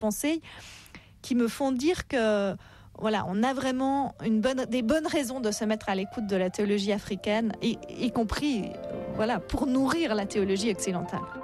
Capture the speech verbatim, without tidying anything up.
pensée qui me font dire que voilà, on a vraiment une bonne, des bonnes raisons de se mettre à l'écoute de la théologie africaine, y, y compris voilà, pour nourrir la théologie occidentale.